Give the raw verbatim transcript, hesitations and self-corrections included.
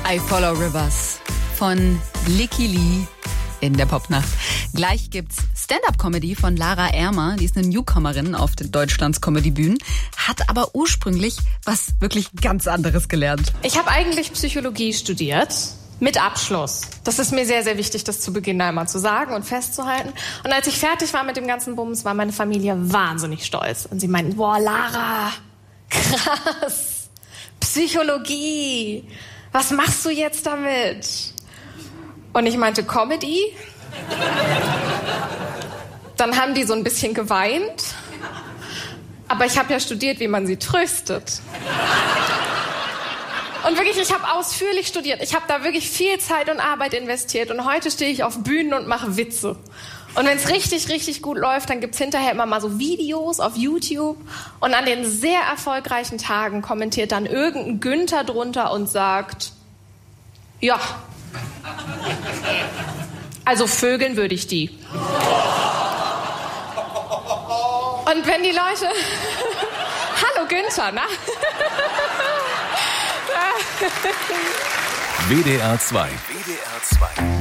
I Follow Rivers von Licky Lee in der Popnacht. Gleich gibt's Stand-Up-Comedy von Lara Ermer. Die ist eine Newcomerin auf den Deutschlands Comedy-Bühnen, hat aber ursprünglich was wirklich ganz anderes gelernt. Ich habe eigentlich Psychologie studiert. Mit Abschluss. Das ist mir sehr, sehr wichtig, das zu Beginn einmal zu sagen und festzuhalten. Und als ich fertig war mit dem ganzen Bums, war meine Familie wahnsinnig stolz. Und sie meinten, boah, Lara, krass, Psychologie, was machst du jetzt damit? Und ich meinte, Comedy. Dann haben die so ein bisschen geweint. Aber ich habe ja studiert, wie man sie tröstet. Und wirklich, ich habe ausführlich studiert. Ich habe da wirklich viel Zeit und Arbeit investiert. Und heute stehe ich auf Bühnen und mache Witze. Und wenn es richtig, richtig gut läuft, dann gibt's hinterher immer mal so Videos auf YouTube. Und an den sehr erfolgreichen Tagen kommentiert dann irgendein Günther drunter und sagt, ja, also vögeln würde ich die. Und wenn die Leute... Hallo Günther, na? W D R zwei. W D R zwei.